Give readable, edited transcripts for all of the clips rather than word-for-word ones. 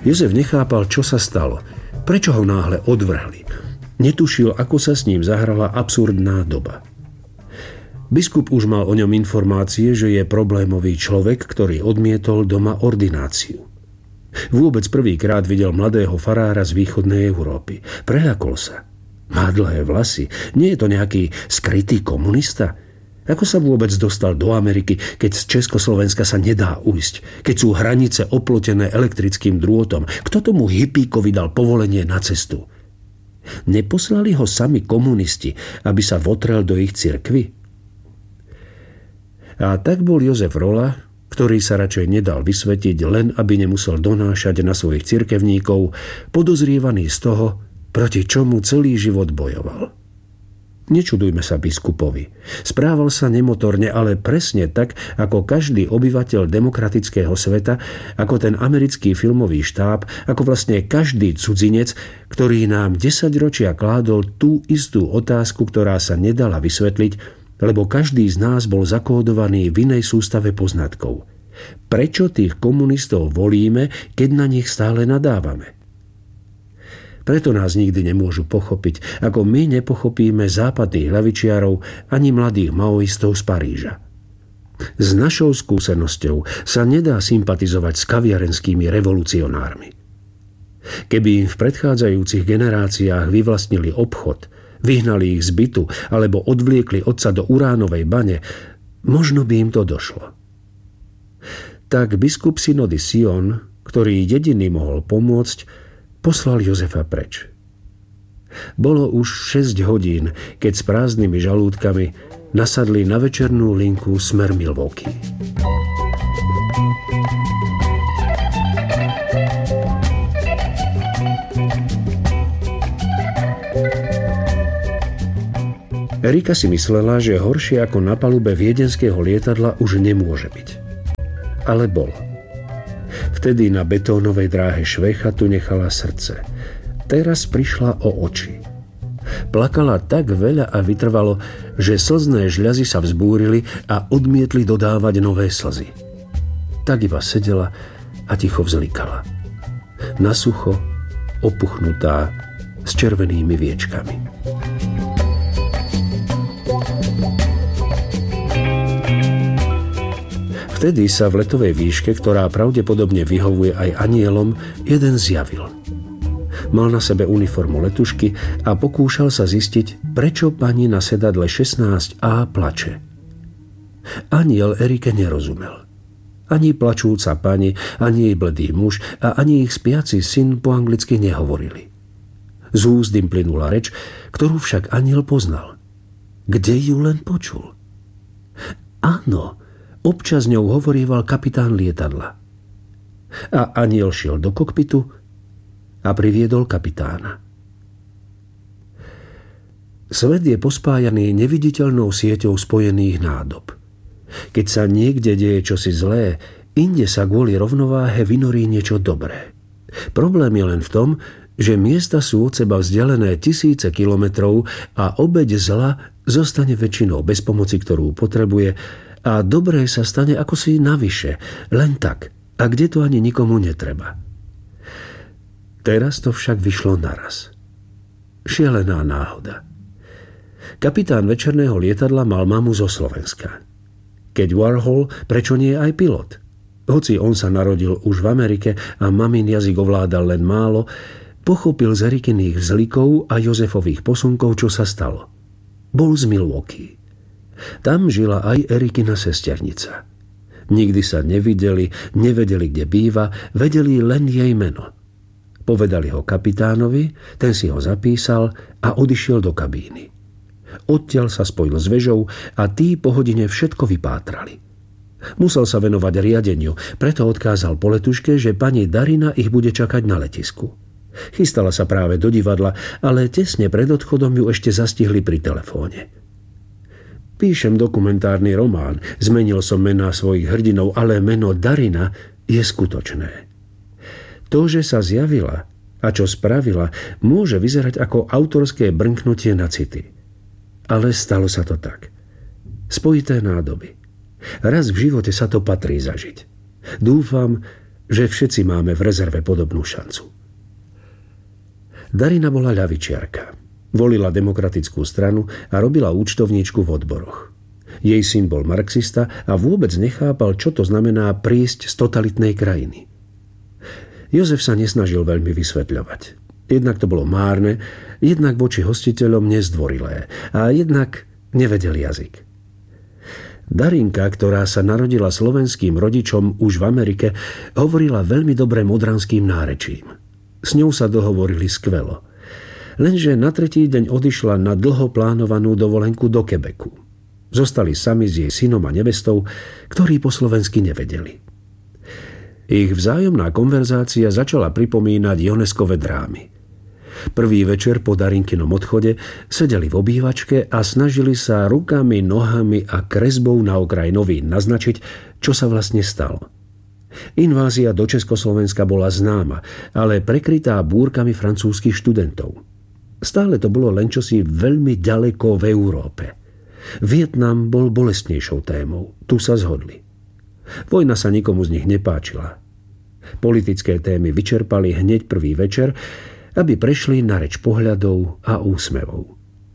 Jozef nechápal, čo sa stalo. Prečo ho náhle odvrhli? Netušil, ako sa s ním zahrala absurdná doba. Biskup už mal o ňom informácie, že je problémový človek, ktorý odmietol doma ordináciu. Vôbec prvýkrát videl mladého farára z východnej Európy. Preľakol sa. Má dlhé vlasy. Nie je to nejaký skrytý komunista? Ako sa vôbec dostal do Ameriky, keď z Československa sa nedá ujsť? Keď sú hranice oplotené elektrickým drôtom? Kto tomu hippíkovi dal povolenie na cestu? Neposlali ho sami komunisti, aby sa votrel do ich cirkvi? A tak bol Jozef Rola, ktorý sa radšej nedal vysvetiť, len aby nemusel donášať na svojich cirkevníkov, podozrievaný z toho, proti čomu celý život bojoval. Nečudujme sa biskupovi. Správal sa nemotorne, ale presne tak, ako každý obyvateľ demokratického sveta, ako ten americký filmový štáb, ako vlastne každý cudzinec, ktorý nám 10 ročia kládol tú istú otázku, ktorá sa nedala vysvetliť, lebo každý z nás bol zakódovaný v inej sústave poznatkov. Prečo tých komunistov volíme, keď na nich stále nadávame? Preto nás nikdy nemôžu pochopiť, ako my nepochopíme západných ľavičiarov ani mladých maoistov z Paríža. S našou skúsenosťou sa nedá sympatizovať s kaviarenskými revolucionármi. Keby im v predchádzajúcich generáciách vyvlastnili obchod, vyhnali ich z bytu alebo odvliekli otca do uránovej bane, možno by im to došlo. Tak biskup synody Sion, ktorý jediný mohol pomôcť, poslal Jozefa preč. Bolo už 6 hodín, keď s prázdnymi žalúdkami nasadli na večernú linku smer Milwaukee. Erika si myslela, že horšie ako na palube viedenského lietadla už nemôže byť. Ale bolo. Vtedy na betónovej dráhe Švejchatu nechala srdce. Teraz prišla o oči. Plakala tak veľa a vytrvalo, že slzné žľazy sa vzbúrili a odmietli dodávať nové slzy. Tak iba sedela a ticho vzlikala. Nasucho, opuchnutá, s červenými viečkami. Vtedy sa v letovej výške, ktorá pravdepodobne vyhovuje aj anielom, jeden zjavil. Mal na sebe uniformu letušky a pokúšal sa zistiť, prečo pani na sedadle 16A plače. Aniel Erike nerozumel. Ani plačúca pani, ani jej bledý muž a ani ich spiaci syn po anglicky nehovorili. Z úst im plynula reč, ktorú však aniel poznal. Kde ju len počul? Áno, občas ňou hovorieval kapitán lietadla. A aniel šiel do kokpitu a priviedol kapitána. Svet je pospájaný neviditeľnou sieťou spojených nádob. Keď sa niekde deje čosi zlé, inde sa kvôli rovnováhe vynorí niečo dobré. Problém je len v tom, že miesta sú od seba vzdialené tisíce kilometrov a obeť zla zostane väčšinou bez pomoci, ktorú potrebuje, a dobré sa stane akosi navyše, len tak, a kde to ani nikomu netreba. Teraz to však vyšlo naraz. Šialená náhoda. Kapitán večerného lietadla mal mamu zo Slovenska. Keď Warhol, prečo nie aj pilot? Hoci on sa narodil už v Amerike a mamin jazyk ovládal len málo, pochopil z Erikiných vzlikov a Jozefových posunkov, čo sa stalo. Bol z Milwaukee. Tam žila aj Erikina sesternica. Nikdy sa nevideli, nevedeli, kde býva, vedeli len jej meno. Povedali ho kapitánovi, ten si ho zapísal a odišiel do kabíny. Odtiaľ sa spojil s vežou a tí po hodine všetko vypátrali. Musel sa venovať riadeniu, preto odkázal po letuške, že pani Darina ich bude čakať na letisku. Chystala sa práve do divadla, ale tesne pred odchodom ju ešte zastihli pri telefóne. Píšem dokumentárny román, zmenil som mená svojich hrdinov, ale meno Darina je skutočné. To, že sa zjavila a čo spravila, môže vyzerať ako autorské brnknutie na city. Ale stalo sa to tak. Spojité nádoby. Raz v živote sa to patrí zažiť. Dúfam, že všetci máme v rezerve podobnú šancu. Darina bola ľavičiarka. Volila demokratickú stranu a robila účtovníčku v odboroch. Jej syn bol marxista a vôbec nechápal, čo to znamená prísť z totalitnej krajiny. Jozef sa nesnažil veľmi vysvetľovať. Jednak to bolo márne, jednak voči hostiteľom nezdvorilé a jednak nevedel jazyk. Darinka, ktorá sa narodila slovenským rodičom už v Amerike, hovorila veľmi dobre modranským nárečím. S ňou sa dohovorili skvelo. Lenže na tretí deň odišla na dlho plánovanú dovolenku do Quebecu. Zostali sami s jej synom a nevestou, ktorí po slovensky nevedeli. Ich vzájomná konverzácia začala pripomínať Ioneskove drámy. Prvý večer po Darinkinom odchode sedeli v obývačke a snažili sa rukami, nohami a kresbou na okraj novín naznačiť, čo sa vlastne stalo. Invázia do Československa bola známa, ale prekrytá búrkami francúzskych študentov. Stále to bolo len čosi veľmi ďaleko v Európe. Vietnam bol bolestnejšou témou, tu sa zhodli. Vojna sa nikomu z nich nepáčila. Politické témy vyčerpali hneď prvý večer, aby prešli na reč pohľadov a úsmevov.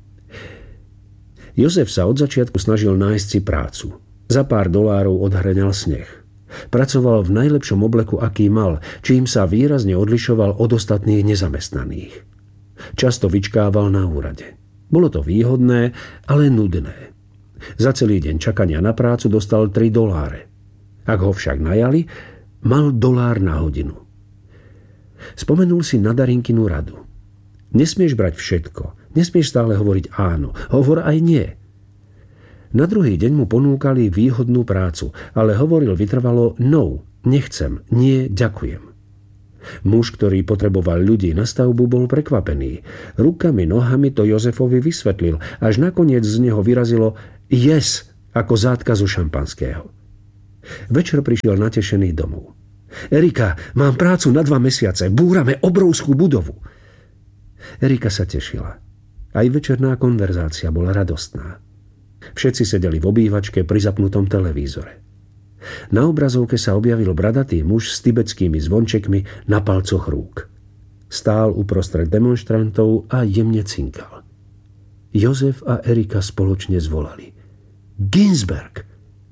Jozef sa od začiatku snažil nájsť si prácu. Za pár dolárov odhŕňal sneh. Pracoval v najlepšom obleku, aký mal, čím sa výrazne odlišoval od ostatných nezamestnaných. Často vyčkával na úrade. Bolo to výhodné, ale nudné. Za celý deň čakania na prácu dostal $3. Ak ho však najali, mal $1 na hodinu. Spomenul si na Darinkinu radu. Nesmieš brať všetko, nesmieš stále hovoriť áno, hovor aj nie. Na druhý deň mu ponúkali výhodnú prácu, ale hovoril vytrvalo no, nechcem, nie, ďakujem. Muž, ktorý potreboval ľudí na stavbu, bol prekvapený. Rukami, nohami to Jozefovi vysvetlil, až nakoniec z neho vyrazilo yes, ako zátka zo šampanského. Večer prišiel natešený domov. Erika, mám prácu na 2 mesiace, búrame obrovskú budovu. Erika sa tešila. Aj večerná konverzácia bola radostná. Všetci sedeli v obývačke pri zapnutom televízore. Na obrazovke sa objavil bradatý muž s tibetskými zvončekmi na palcoch rúk. Stál uprostred demonštrantov a jemne cinkal. Jozef a Erika spoločne zvolali: Ginsberg!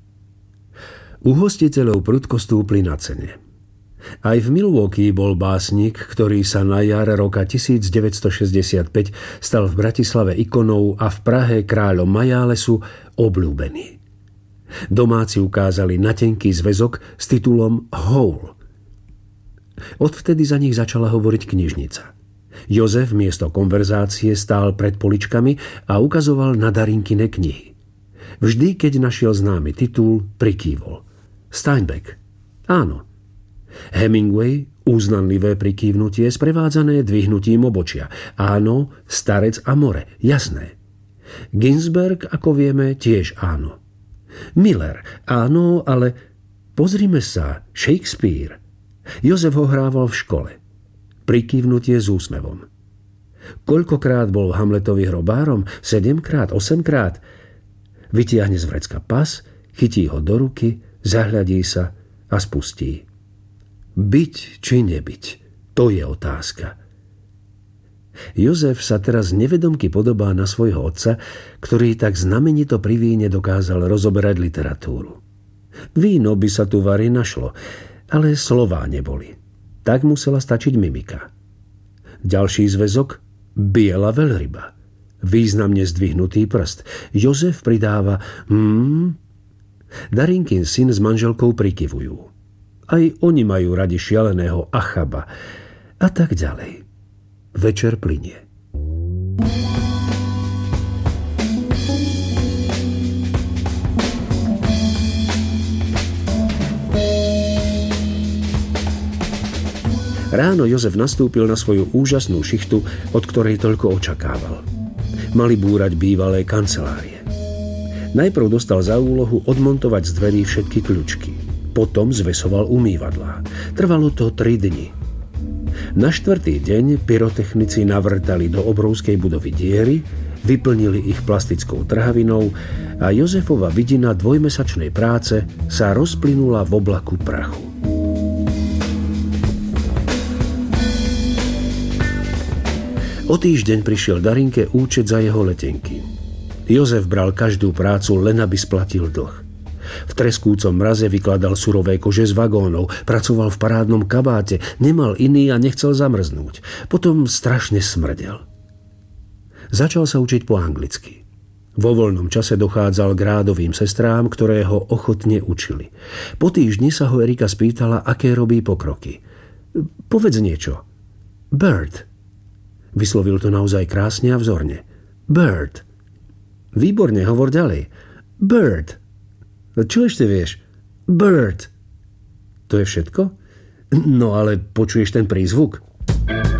U hostiteľov prudko stúpli na cene. Aj v Milwaukee bol básnik, ktorý sa na jar roka 1965 stal v Bratislave ikonou a v Prahe kráľom majálesu obľúbený. Domáci ukázali na tenký zväzok s titulom Hole. Odvtedy za nich začala hovoriť knižnica. Jozef miesto konverzácie stál pred poličkami a ukazoval na Darinkine knihy. Vždy, keď našiel známy titul, prikývol. Steinbeck. Áno. Hemingway, uznanlivé prikývnutie sprevádzané dvihnutím obočia. Áno, Starec a more, jasné. Ginsberg, ako vieme, tiež áno. Miller, áno, ale pozrime sa, Shakespeare. Jozef ho hrával v škole. Prikývnutie s úsmevom. Koľkokrát bol v Hamletovi hrobárom? 7-krát, 8-krát? Vytiahne z vrecka pas, chytí ho do ruky, zahľadí sa a spustí. Byť či nebyť, to je otázka. Jozef sa teraz nevedomky podobá na svojho otca, ktorý tak znamenito pri víne dokázal rozoberať literatúru. Víno by sa tu vari našlo, ale slová neboli. Tak musela stačiť mimika. Ďalší zväzok, biela veľryba. Významne zdvihnutý prst. Jozef pridáva Darinkin syn s manželkou prikyvujú. Aj oni majú radi šialeného Achaba. A tak ďalej. Večer plynie. Ráno Jozef nastúpil na svoju úžasnú šichtu, od ktorej toľko očakával. Mali búrať bývalé kancelárie. Najprv dostal za úlohu odmontovať z dverí všetky kľučky. Potom zvesoval umývadlá. Trvalo to 3 dni. Na 4. deň pyrotechnici navrtali do obrovskej budovy diery, vyplnili ich plastickou trhavinou a Jozefova vidina 2-mesačnej práce sa rozplynula v oblaku prachu. O týždeň prišiel Darinke účet za jeho letenky. Jozef bral každú prácu, len aby splatil dlh. V treskúcom mraze vykladal surové kože z vagónov, pracoval v parádnom kabáte, nemal iný a nechcel zamrznúť. Potom strašne smrdel. Začal sa učiť po anglicky. Vo voľnom čase dochádzal k rádovým sestrám, ktoré ho ochotne učili. Po týždni sa ho Erika spýtala, aké robí pokroky. Povedz niečo. Bird. Vyslovil to naozaj krásne a vzorne. Bird. Výborne, hovor ďalej. Bird. Čo ešte vieš? Bird. To je všetko? No ale počuješ ten prízvuk?